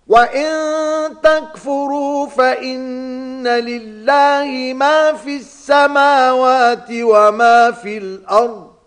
وَإِن تَكْفُرُوا فَإِنَّ لِلَّهِ مَا فِي السَّمَاوَاتِ وَمَا فِي الْأَرْضِ